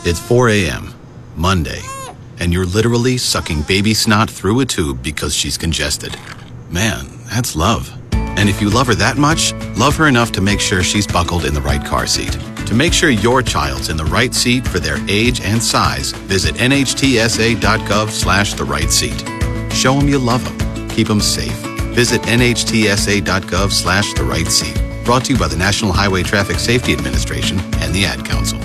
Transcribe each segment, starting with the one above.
It's 4 a.m., Monday, and you're literally sucking baby snot through a tube because she's congested. Man, that's love. And if you love her that much, love her enough to make sure she's buckled in the right car seat. To make sure your child's in the right seat for their age and size, visit nhtsa.gov/the right seat. Show them you love them. Keep them safe. Visit nhtsa.gov/the right seat. Brought to you by the National Highway Traffic Safety Administration and the Ad Council.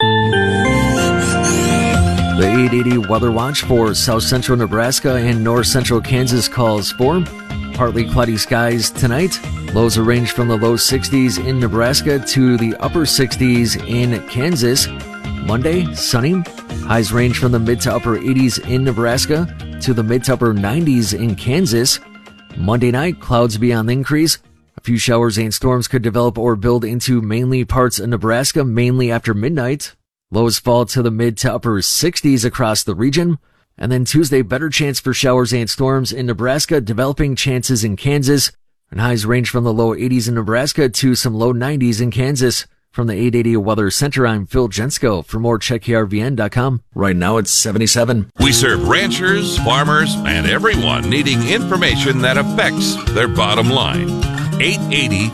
The 880 Weather Watch for south central Nebraska and north central Kansas calls for partly cloudy skies tonight. Lows will range from the low 60s in Nebraska to the upper 60s in Kansas. Monday, sunny. Highs range from the mid to upper 80s in Nebraska to the mid to upper 90s in Kansas. Monday night, clouds be on the increase. A few showers and storms could develop or build into mainly parts of Nebraska, mainly after midnight. Lows fall to the mid to upper 60s across the region. And then Tuesday, better chance for showers and storms in Nebraska, developing chances in Kansas. And highs range from the low 80s in Nebraska to some low 90s in Kansas. From the 880 Weather Center, I'm Phil Jensko. For more, check KRVN.com. Right now, it's 77. We serve ranchers, farmers, and everyone needing information that affects their bottom line. 880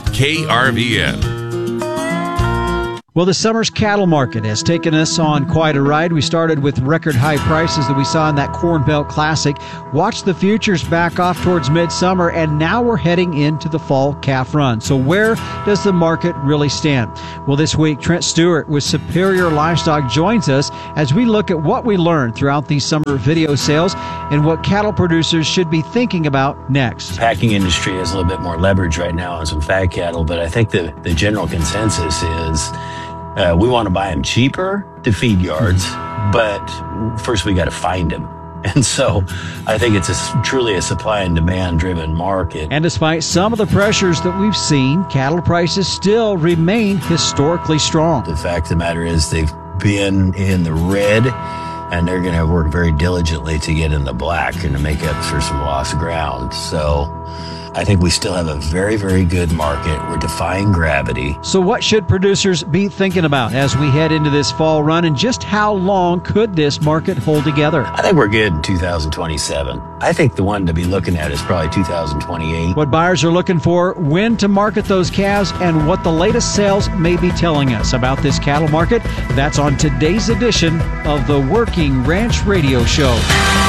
KRVN. Well, the summer's cattle market has taken us on quite a ride. We started with record high prices that we saw in that Corn Belt Classic. Watch the futures back off towards midsummer, and now we're heading into the fall calf run. So where does the market really stand? Well, this week, Trent Stewart with Superior Livestock joins us as we look at what we learned throughout these summer video sales and what cattle producers should be thinking about next. The packing industry has a little bit more leverage right now on some fat cattle, but I think the general consensus is we want to buy them cheaper to feed yards, but first we got to find them. And so I think it's truly a supply and demand driven market. And despite some of the pressures that we've seen, cattle prices still remain historically strong. The fact of the matter is they've been in the red, and they're going to work very diligently to get in the black and to make up for some lost ground. So I think we still have a very, very good market. We're defying gravity. So what should producers be thinking about as we head into this fall run, and just how long could this market hold together? I think we're good in 2027. I think the one to be looking at is probably 2028. What buyers are looking for, when to market those calves, and what the latest sales may be telling us about this cattle market. That's on today's edition of the Working Ranch Radio Show.